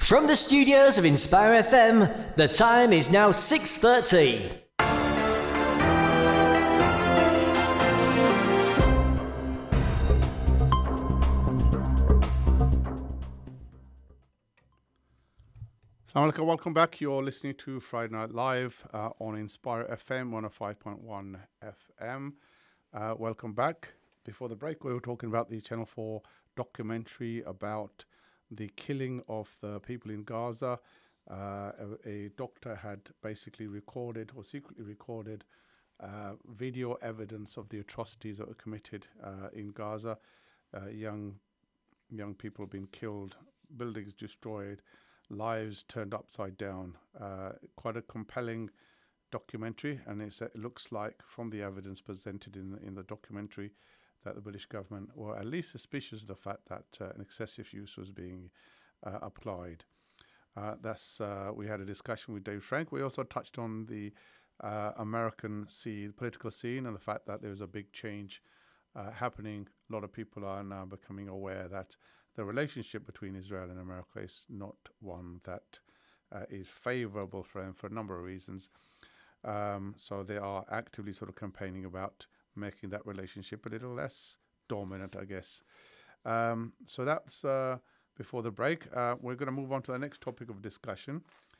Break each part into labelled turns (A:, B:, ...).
A: From the studios of Inspire FM, the time is now 6:30.
B: Assalamu alaikum, welcome back. You're listening to Friday Night Live on Inspire FM 105.1 FM. Welcome back. Before the break, we were talking about the Channel 4 documentary about the killing of the people in Gaza. A doctor had basically recorded or secretly recorded video evidence of the atrocities that were committed in Gaza. Young people being killed, buildings destroyed, lives turned upside down. Quite a compelling documentary, and it looks like from the evidence presented in the documentary that the British government were at least suspicious of the fact that an excessive use was being applied. We had a discussion with Dave Frank. We also touched on the American political scene, and the fact that there was a big change happening. A lot of people are now becoming aware that the relationship between Israel and America is not one that is favorable for them for a number of reasons. So they are actively sort of campaigning about making that relationship a little less dominant, I guess. So that's before the break. We're going to move on to the next topic of discussion.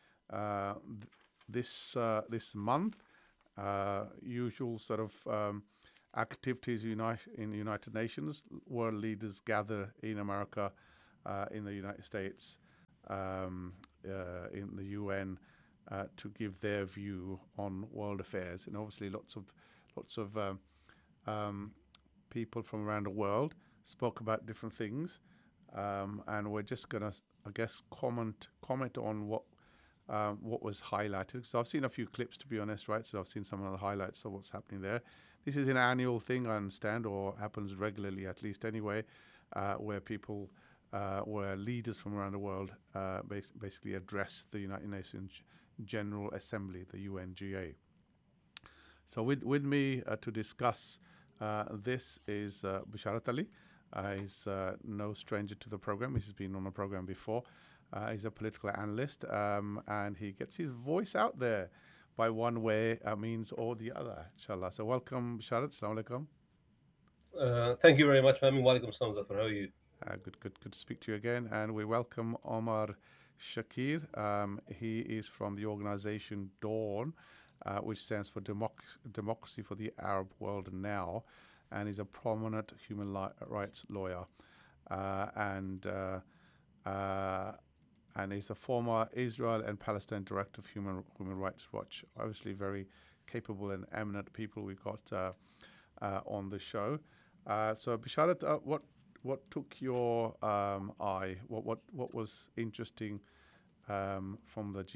B: This month, usual sort of activities in the United Nations. World leaders gather in America, in the United States, in the UN, to give their view on world affairs. And obviously, lots of people from around the world spoke about different things, and we're just gonna, I guess, comment on what was highlighted. So I've seen a few clips, to be honest, right? So I've seen some of the highlights of what's happening there. This is an annual thing, I understand, or happens regularly, at least anyway, where leaders from around the world basically address the United Nations General Assembly, the UNGA. So with me to discuss this is Bisharat Ali. He's no stranger to the program. He's been on the program before. He's a political analyst, and he gets his voice out there by one way means or the other, inshallah. So welcome, Bisharat. Assalamu alaikum.
C: Thank you very much, Fahmi. Walaikum salam, Zafar. How are you?
B: Good to speak to you again. And we welcome Omar Shakir. He is from the organization Dawn, which stands for Democracy for the Arab World Now, and is a prominent human rights lawyer. And he's the former Israel and Palestine Director of Human Rights Watch. Obviously, very capable and eminent people we got on the show. So, Bisharat, what took your eye? What was interesting from the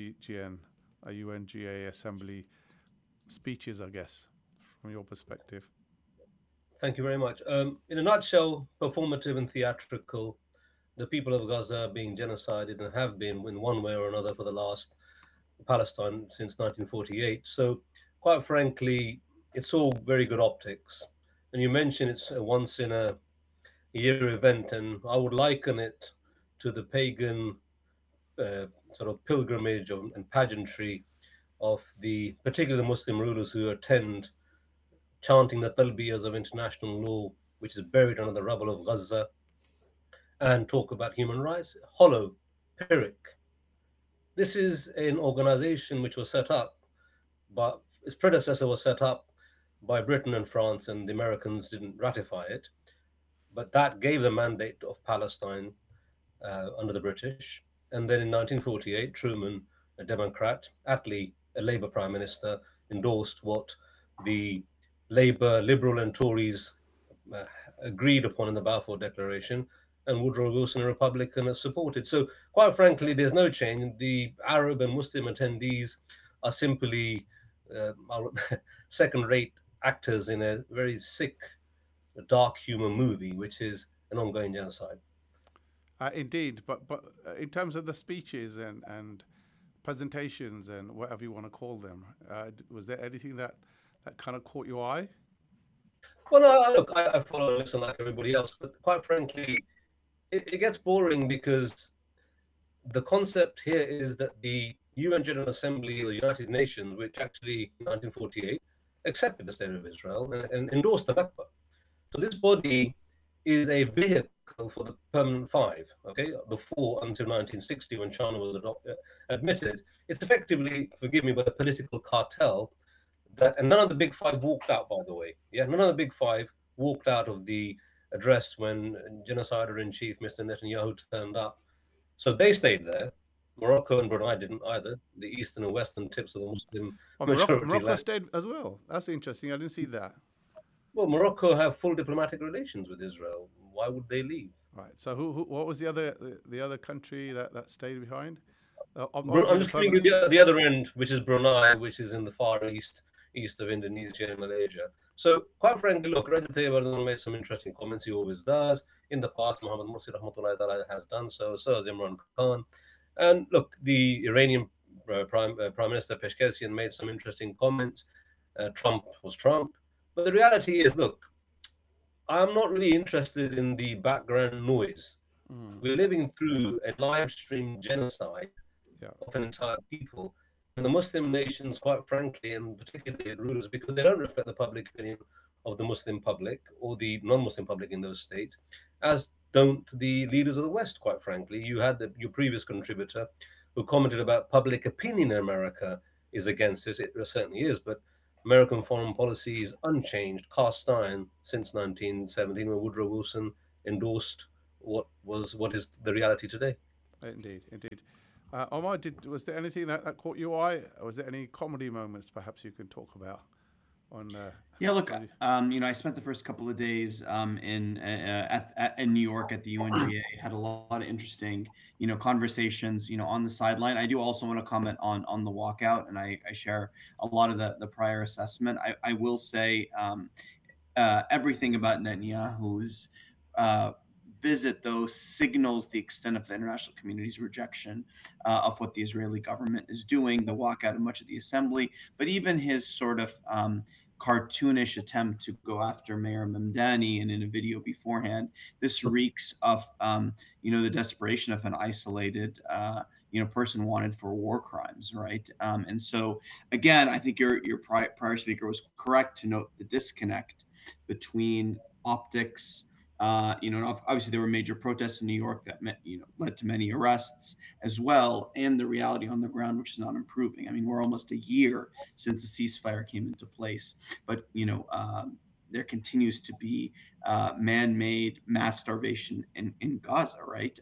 B: UNGA Assembly speeches, I guess, from your perspective?
C: Thank you very much. In a nutshell, performative and theatrical. The people of Gaza are being genocided and have been in one way or another for the last Palestine since 1948. So, quite frankly, it's all very good optics. And you mentioned it's a once in a year event, and I would liken it to the pagan sort of pilgrimage and pageantry of particularly the Muslim rulers who attend, chanting the talbiyas of international law, which is buried under the rubble of Gaza, and talk about human rights. Hollow, Pyrrhic. This is an organization which was set up, but its predecessor was set up by Britain and France, and the Americans didn't ratify it. But that gave the mandate of Palestine under the British. And then in 1948, Truman, a Democrat, Attlee, a Labour Prime Minister, endorsed what the Labour, Liberal and Tories agreed upon in the Balfour Declaration, and Woodrow Wilson, a Republican, has supported. So, quite frankly, there's no change. The Arab and Muslim attendees are simply second-rate actors in a very sick, dark humor movie, which is an ongoing genocide.
B: Indeed, but in terms of the speeches and presentations and whatever you want to call them, was there anything that kind of caught your eye?
C: Well, no, look, I follow and listen like everybody else, but quite frankly, it gets boring because the concept here is that the UN General Assembly or the United Nations, which actually in 1948 accepted the state of Israel and endorsed the Nakba. So this body is a vehicle for the permanent five, okay? The four until 1960 when China was admitted. It's effectively, forgive me, but a political cartel that, and none of the big five walked out, by the way. Yeah, none of the big five walked out of the address when genocider-in-chief Mr. Netanyahu turned up. So they stayed there. Morocco and Brunei didn't either. The eastern and western tips of the Muslim majority
B: Morocco
C: land.
B: stayed as well. That's interesting. I didn't see that.
C: Well, Morocco have full diplomatic relations with Israel. Why would they leave?
B: Right. So what was the other country that stayed behind?
C: I'm just giving you the other end, which is Brunei, which is in the far east of Indonesia and Malaysia. So, quite frankly, look, Rajab Tayyip Erdogan made some interesting comments. He always does. In the past, Mohammed Morsi Rahmatullahi Ta'ala has done so. So has Imran Khan. And look, the Iranian Prime Minister Peshkesian made some interesting comments. Trump was Trump. But the reality is, look, I'm not really interested in the background noise. We're living through a live stream genocide of an entire people. And the Muslim nations, quite frankly, and particularly rulers, because they don't reflect the public opinion of the Muslim public or the non-Muslim public in those states, as don't the leaders of the West, quite frankly. You had your previous contributor who commented about public opinion in America is against this. It certainly is, but American foreign policy is unchanged, cast iron since 1917, when Woodrow Wilson endorsed what is the reality today.
B: Indeed. Omar, was there anything that caught your eye? Or was there any comedy moments perhaps you can talk about?
D: Yeah, look, I spent the first couple of days in New York at the UNGA. Had a lot of interesting, conversations, on the sideline. I do also want to comment on the walkout, and I share a lot of the prior assessment. I will say everything about Netanyahu's visit, though, signals the extent of the international community's rejection of what the Israeli government is doing, the walkout of much of the assembly, but even his sort of cartoonish attempt to go after Mayor Mamdani, and in a video beforehand, this reeks of, the desperation of an isolated, person wanted for war crimes, right? And so, again, I think your prior speaker was correct to note the disconnect between optics. Obviously there were major protests in New York that led to many arrests as well, and the reality on the ground, which is not improving. I mean, we're almost a year since the ceasefire came into place, but there continues to be man-made mass starvation in Gaza, right?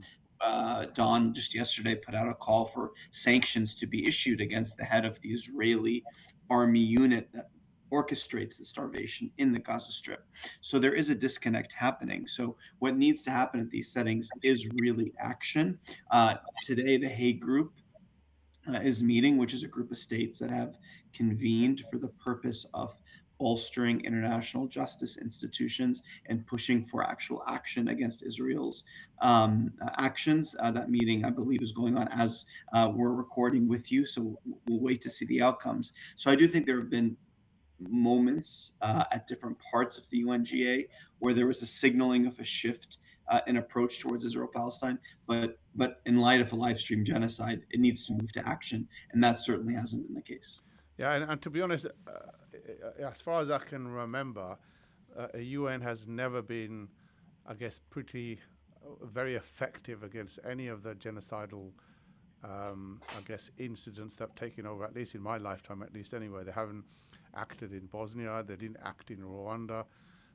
D: Dawn just yesterday put out a call for sanctions to be issued against the head of the Israeli army unit that orchestrates the starvation in the Gaza Strip. So there is a disconnect happening. So what needs to happen at these settings is really action. Today, the Hague Group is meeting, which is a group of states that have convened for the purpose of bolstering international justice institutions and pushing for actual action against Israel's actions. That meeting, I believe, is going on as we're recording with you. So we'll wait to see the outcomes. So I do think there have been moments at different parts of the UNGA where there was a signaling of a shift in approach towards Israel-Palestine, but in light of a live stream genocide, it needs to move to action, and that certainly hasn't been the case.
B: Yeah, and to be honest, as far as I can remember, UN has never been, I guess, very effective against any of the genocidal incidents that have taken over, at least in my lifetime, at least anyway. They haven't acted in Bosnia, they didn't act in Rwanda.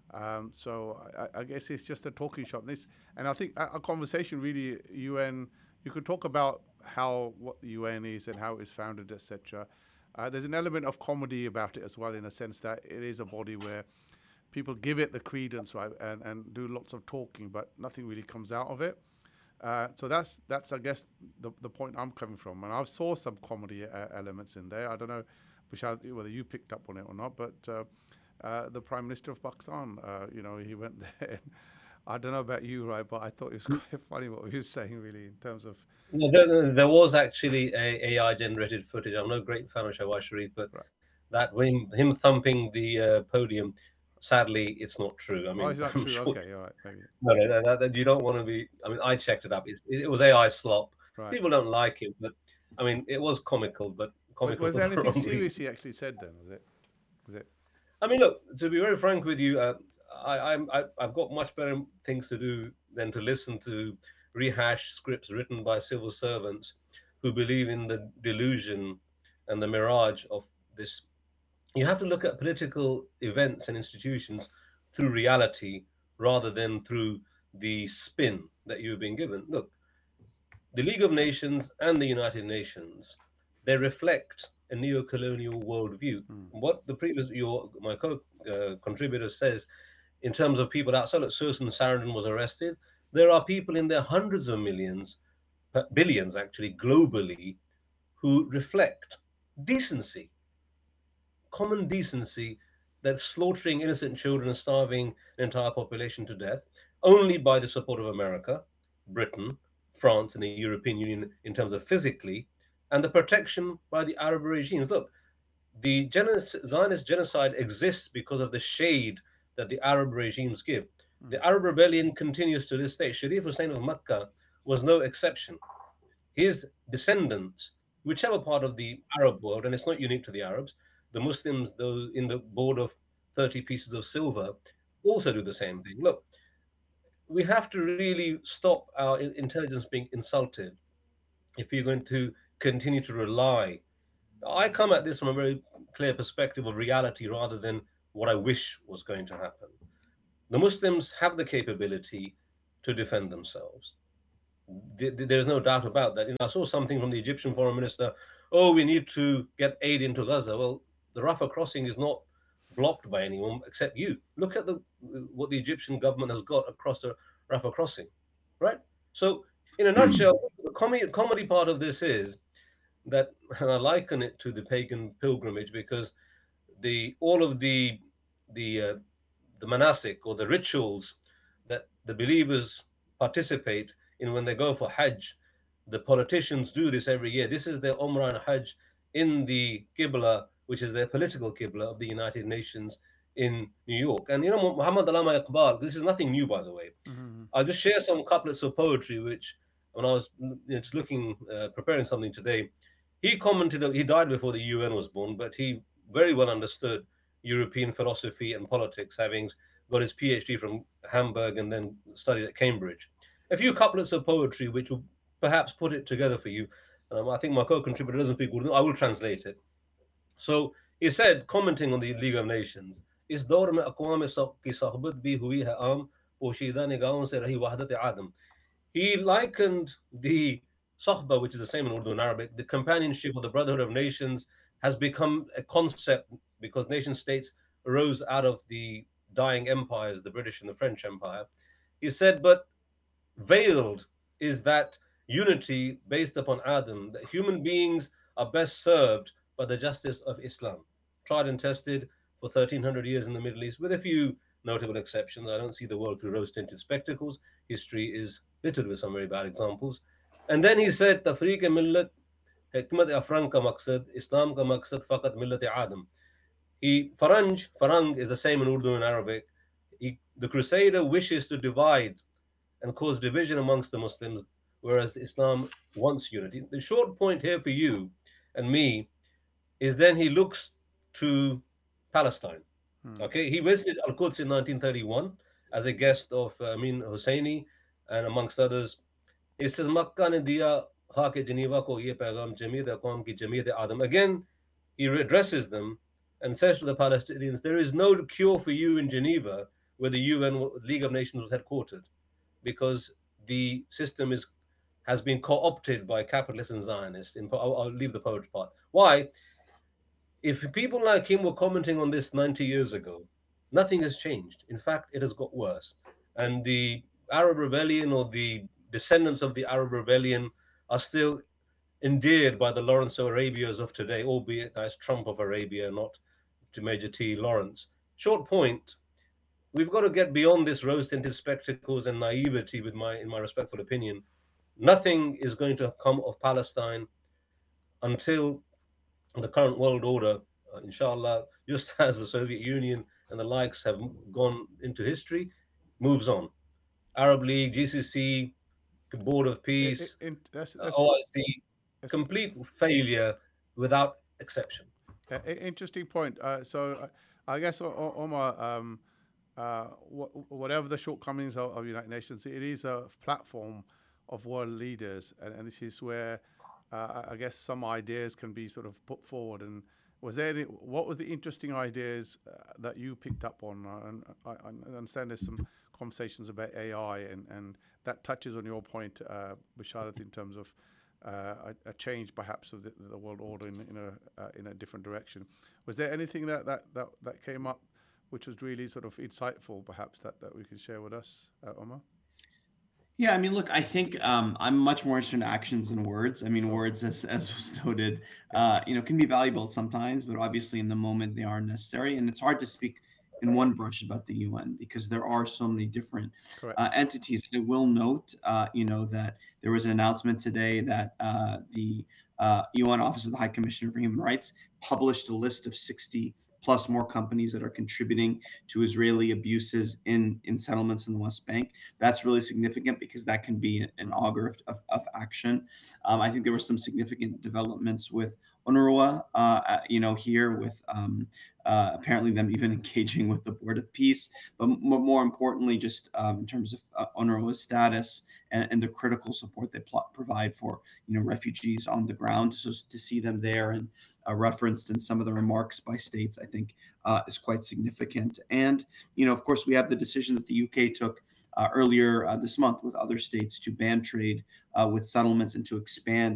B: So I guess it's just a talking shop. And I think a conversation really, UN, you could talk about what the UN is and how it is founded, etc. There's an element of comedy about it as well, in a sense that it is a body where people give it the credence, right, and do lots of talking, but nothing really comes out of it. So that's I guess the point I'm coming from, and I saw some comedy elements in there. I don't know whether you picked up on it or not, but the Prime Minister of Pakistan, he went there. And I don't know about you, right, but I thought it was quite funny what he was saying, really, in terms of.
C: There was actually a AI-generated footage. I'm no great fan of Shawaz Sharif, but that him thumping the podium. Sadly, it's not true. I mean,
B: it's not true.
C: Sure
B: okay, all right, maybe.
C: No, you don't want to be. I mean, I checked it up. It was AI slop.
B: Right.
C: People don't like him, but I mean, it was comical, but comical
B: Was
C: for
B: there
C: the
B: anything
C: wrong
B: serious
C: reason.
B: he actually said then? Was it?
C: I mean, look, to be very frank with you, I've got much better things to do than to listen to rehash scripts written by civil servants who believe in the delusion and the mirage of this. You have to look at political events and institutions through reality rather than through the spin that you've been given. Look, the League of Nations and the United Nations, they reflect a neo-colonial worldview. What the previous my contributor says in terms of people outside, like Susan Sarandon was arrested. There are people in their hundreds of millions, billions actually, globally, who reflect decency, common decency, that slaughtering innocent children and starving an entire population to death only by the support of America, Britain, France, and the European Union in terms of physically, and the protection by the Arab regimes. Look, the Zionist genocide exists because of the shade that the Arab regimes give. The Arab rebellion continues to this day. Sharif Hussein of Makkah was no exception. His descendants, whichever part of the Arab world, and it's not unique to the Arabs, the Muslims, though, in the board of 30 pieces of silver, also do the same thing. Look, we have to really stop our intelligence being insulted if you're going to continue to rely. I come at this from a very clear perspective of reality rather than what I wish was going to happen. The Muslims have the capability to defend themselves. There's no doubt about that. I saw something from the Egyptian foreign minister. Oh, we need to get aid into Gaza. Well, the Rafah crossing is not blocked by anyone except you. Look at what the Egyptian government has got across the Rafah crossing, right? So, in a nutshell, the comedy part of this is that, and I liken it to the pagan pilgrimage, because all of the manasik, or the rituals that the believers participate in when they go for Hajj, the politicians do this every year. This is their Umrah and Hajj in the Qibla, which is their political Qibla of the United Nations in New York. And Muhammad Allama Iqbal, this is nothing new, by the way. I'll just share some couplets of poetry, which when I was just preparing something today, he commented, he died before the UN was born, but he very well understood European philosophy and politics, having got his PhD from Hamburg and then studied at Cambridge. A few couplets of poetry which will perhaps put it together for you. I think my co-contributor doesn't speak Urdu. I will translate it. So he said, commenting on the League of Nations, इस दौर में अक़वाम की सहबत भी हुई है आम पोशीदा निगाहों से रही वहदत आदम. He likened the Sahba, which is the same in Urdu and Arabic, the companionship of the Brotherhood of Nations has become a concept because nation states arose out of the dying empires, the British and the French Empire. He said, but veiled is that unity based upon Adam, that human beings are best served by the justice of Islam, tried and tested for 1300 years in the Middle East, with a few notable exceptions. I don't see the world through rose-tinted spectacles. History is littered with some very bad examples. And then he said, Tafriq millat, hikmat afran ka maqsad, Islam ka maqsad faqat millat Adam. Farang is the same in Urdu and Arabic. The Crusader wishes to divide and cause division amongst the Muslims, whereas Islam wants unity. The short point here for you and me is then he looks to Palestine. Okay, he visited Al-Quds in 1931 as a guest of Amin Husseini and amongst others. He says, Makkah ne diya khak Geneva ko ye paigam Jamiyat Aqwam ki Jamiyat Adam. Again, he addresses them and says to the Palestinians, there is no cure for you in Geneva, where the UN League of Nations was headquartered, because the system has been co-opted by capitalists and Zionists. I'll leave the poetry part. Why? If people like him were commenting on this 90 years ago, nothing has changed. In fact, it has got worse. And the Arab rebellion, or the descendants of the Arab rebellion, are still endeared by the Lawrence of Arabias of today, albeit that's Trump of Arabia, not to Major T. Lawrence. Short point, we've got to get beyond this rose-tinted spectacles and naivety, in my respectful opinion. Nothing is going to come of Palestine until the current world order, inshallah, just as the Soviet Union and the likes have gone into history, moves on. Arab League, GCC, Board of Peace,
B: That's
C: OIC, complete failure without exception.
B: Interesting point. I guess, Omar, whatever the shortcomings of United Nations, it is a platform of world leaders, and this is where I guess some ideas can be sort of put forward. And what was the interesting ideas that you picked up on? And I understand there's some conversations about AI, and that touches on your point, Basharat, in terms of a change perhaps of the world order in a different direction. Was there anything that came up which was really sort of insightful, perhaps, that we can share with us, Omar?
D: Yeah, I mean, look, I think I'm much more interested in actions than words. I mean, words, as was noted, can be valuable sometimes, but obviously in the moment they aren't necessary. And it's hard to speak in one brush about the UN because there are so many different entities. I will note, that there was an announcement today that the UN Office of the High Commissioner for Human Rights published a list of 60 plus more companies that are contributing to Israeli abuses in settlements in the West Bank. That's really significant because that can be an augur of action. I think there were some significant developments with UNRWA, here with apparently them even engaging with the Board of Peace, but more importantly, just in terms of UNRWA's status and the critical support they provide for refugees on the ground. So to see them there and referenced in some of the remarks by states, I think is quite significant. And of course, we have the decision that the UK took earlier this month with other states to ban trade with settlements and to expand